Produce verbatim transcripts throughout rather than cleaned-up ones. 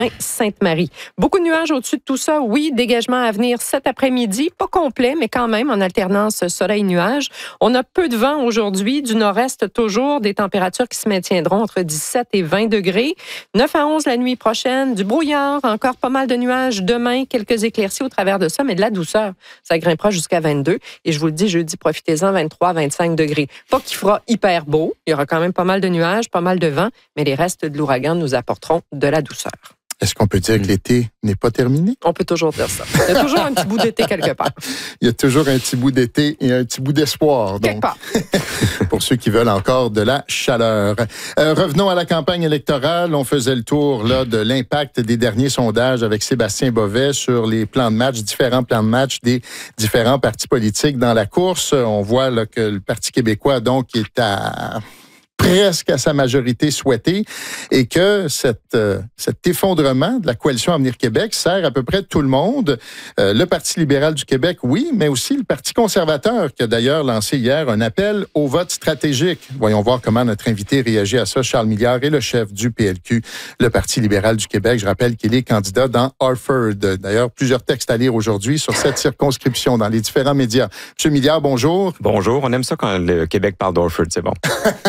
Sainte-Marie. Beaucoup de nuages au-dessus de tout ça. Oui, dégagement à venir cet après-midi. Pas complet, mais quand même en alternance soleil-nuage. On a peu de vent aujourd'hui. Du nord-est toujours. Des températures qui se maintiendront entre dix-sept et vingt degrés. neuf à onze la nuit prochaine. Du brouillard. Encore pas mal de nuages demain. Quelques éclaircies au travers de ça, mais de la douceur. Ça grimpera jusqu'à vingt-deux. Et je vous le dis, jeudi, profitez-en, vingt-trois à vingt-cinq degrés. Pas qu'il fera hyper beau. Il y aura quand même pas mal de nuages, pas mal de vent, mais les restes de l'ouragan nous apporteront de la douceur. Est-ce qu'on peut dire que l'été n'est pas terminé? On peut toujours dire ça. Il y a toujours un petit bout d'été quelque part. Il y a toujours un petit bout d'été et un petit bout d'espoir. Quelque donc, part. Pour ceux qui veulent encore de la chaleur. Euh, revenons à la campagne électorale. On faisait le tour là, de l'impact des derniers sondages avec Sébastien Bovet sur les plans de match, différents plans de match des différents partis politiques dans la course. On voit là, que le Parti québécois donc est à... presque à sa majorité souhaitée et que cette, euh, cet effondrement de la coalition Avenir Québec sert à peu près tout le monde. Euh, le Parti libéral du Québec, oui, mais aussi le Parti conservateur qui a d'ailleurs lancé hier un appel au vote stratégique. Voyons voir comment notre invité réagit à ça. Charles Milliard est le chef du P L Q, le Parti libéral du Québec. Je rappelle qu'il est candidat dans Harford. D'ailleurs, plusieurs textes à lire aujourd'hui sur cette circonscription dans les différents médias. Monsieur Milliard, bonjour. Bonjour. On aime ça quand le Québec parle d'Harford, c'est bon.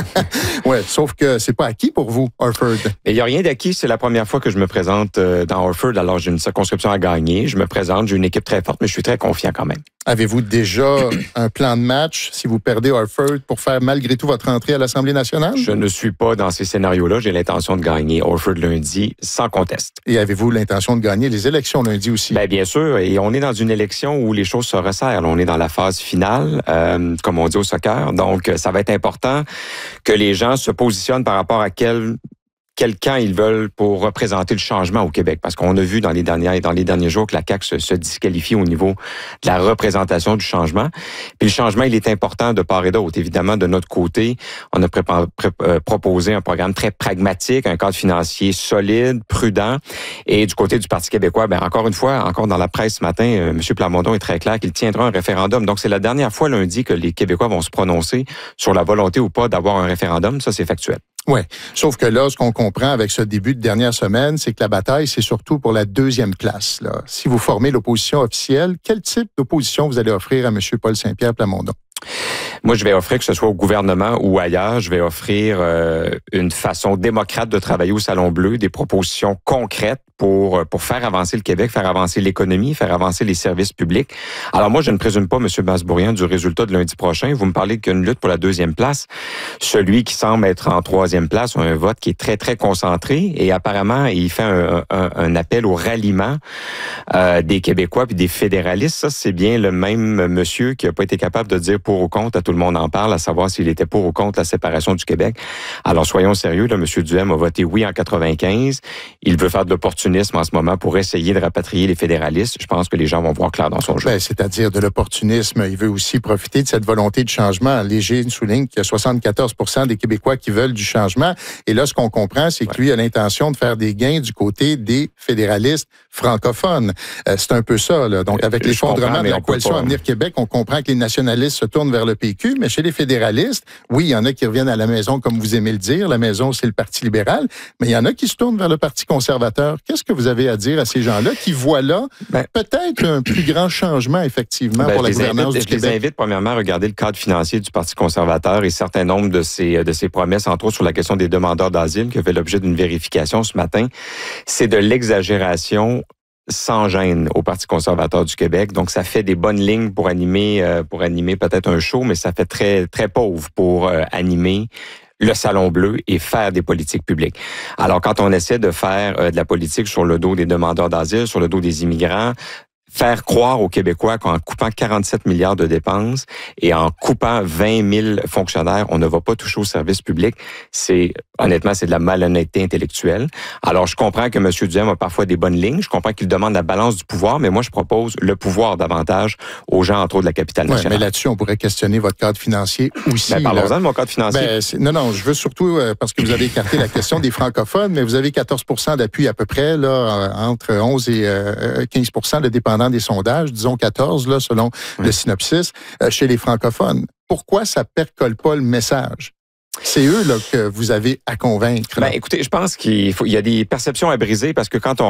Oui, sauf que c'est pas acquis pour vous, Harford. Il n'y a rien d'acquis. C'est la première fois que je me présente dans Harford. Alors, j'ai une circonscription à gagner. Je me présente. J'ai une équipe très forte, mais je suis très confiant quand même. Avez-vous déjà un plan de match si vous perdez Harford pour faire malgré tout votre entrée à l'Assemblée nationale? Je ne suis pas dans ces scénarios-là. J'ai l'intention de gagner Harford lundi sans conteste. Et avez-vous l'intention de gagner les élections lundi aussi? Bien, bien sûr. Et on est dans une élection où les choses se resserrent. On est dans la phase finale, euh, comme on dit au soccer. Donc, ça va être important que les gens se positionnent par rapport à quel... quel camp ils veulent pour représenter le changement au Québec. Parce qu'on a vu dans les derniers, dans les derniers jours que la C A Q se, se disqualifie au niveau de la représentation du changement. Puis le changement, il est important de part et d'autre. Évidemment, de notre côté, on a prépa- pré- euh, proposé un programme très pragmatique, un cadre financier solide, prudent. Et du côté du Parti québécois, ben encore une fois, encore dans la presse ce matin, euh, M. Plamondon est très clair qu'il tiendra un référendum. Donc, c'est la dernière fois lundi que les Québécois vont se prononcer sur la volonté ou pas d'avoir un référendum. Ça, c'est factuel. Oui, sauf que là, ce qu'on comprend avec ce début de dernière semaine, c'est que la bataille, c'est surtout pour la deuxième place. Là. Si vous formez l'opposition officielle, quel type d'opposition vous allez offrir à M. Paul Saint-Pierre Plamondon? Moi, je vais offrir, que ce soit au gouvernement ou ailleurs, je vais offrir euh, une façon démocrate de travailler au Salon Bleu, des propositions concrètes pour pour faire avancer le Québec, faire avancer l'économie, faire avancer les services publics. Alors moi, je ne présume pas, M. Masbourian, du résultat de lundi prochain. Vous me parlez qu'il y a une lutte pour la deuxième place. Celui qui semble être en troisième place a un vote qui est très, très concentré et apparemment, il fait un, un, un appel au ralliement euh, des Québécois puis des fédéralistes. Ça, c'est bien le même monsieur qui n'a pas été capable de dire pour ou contre, à tout le monde en parle, à savoir s'il était pour ou contre la séparation du Québec. Alors soyons sérieux, là, M. Duhem a voté oui en quatre-vingt-quinze. Il veut faire de l'opportunisme en ce moment pour essayer de rapatrier les fédéralistes. Je pense que les gens vont voir clair dans son jeu. Ben, c'est-à-dire de l'opportunisme. Il veut aussi profiter de cette volonté de changement. Léger souligne qu'il y a soixante-quatorze pour cent des Québécois qui veulent du changement. Et là, ce qu'on comprend, c'est que lui a l'intention de faire des gains du côté des fédéralistes francophones. Euh, c'est un peu ça, là. Donc, avec l'effondrement de la coalition Avenir Québec, on comprend que les nationalistes se tournent vers le P Q, mais chez les fédéralistes, oui, il y en a qui reviennent à la maison, comme vous aimez le dire. La maison, c'est le Parti libéral, mais il y en a qui se tournent vers le Parti conservateur. Qu'est-ce que vous avez à dire à ces gens-là qui voient là ben, peut-être un plus grand changement, effectivement, ben, pour la gouvernance invite, du Québec? Je les invite, premièrement, à regarder le cadre financier du Parti conservateur et certains nombres de ses, de ses promesses, entre autres sur la question des demandeurs d'asile, qui a fait l'objet d'une vérification ce matin. C'est de l'exagération sans gêne au Parti conservateur du Québec. Donc, ça fait des bonnes lignes pour animer, euh, pour animer peut-être un show, mais ça fait très, très pauvre pour euh, animer le Salon Bleu et faire des politiques publiques. Alors, quand on essaie de faire euh, de la politique sur le dos des demandeurs d'asile, sur le dos des immigrants, faire croire aux Québécois qu'en coupant quarante-sept milliards de dépenses et en coupant vingt mille fonctionnaires, on ne va pas toucher au service public, c'est, honnêtement, c'est de la malhonnêteté intellectuelle. Alors, je comprends que M. Duhem a parfois des bonnes lignes, je comprends qu'il demande la balance du pouvoir, mais moi, je propose le pouvoir davantage aux gens, entre autres, de la capitale nationale. Ouais, mais là-dessus, on pourrait questionner votre cadre financier aussi. Ben, parlons-en de mon cadre financier. Ben, non, non, je veux surtout, euh, parce que vous avez écarté la question des francophones, mais vous avez quatorze pour cent d'appui à peu près, là, entre onze et quinze pour cent de dépendants des sondages, disons quatorze, là, selon oui. le synopsis, euh, chez les francophones. Pourquoi ça percole pas le message? C'est eux là, que vous avez à convaincre. Ben, écoutez, je pense qu'il faut, il y a des perceptions à briser parce que quand on